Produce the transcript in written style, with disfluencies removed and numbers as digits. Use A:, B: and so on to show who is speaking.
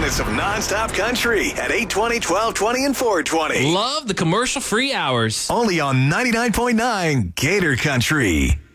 A: hours of nonstop country at 820, 1220, and 420.
B: Love the commercial-free hours.
A: Only on 99.9 Gator Country.